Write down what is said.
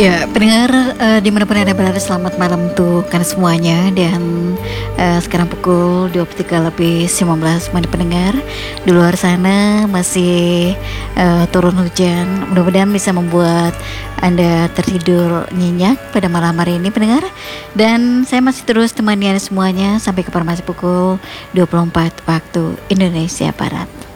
Ya, pendengar dimanapun Anda berada, selamat malam untuk kalian semuanya. Dan sekarang pukul 23 lebih 19 menit pendengar. Di luar sana masih turun hujan. Mudah-mudahan bisa membuat Anda tertidur nyenyak pada malam hari ini pendengar. Dan saya masih terus temani Anda semuanya sampai ke informasi pukul 24 waktu Indonesia Barat.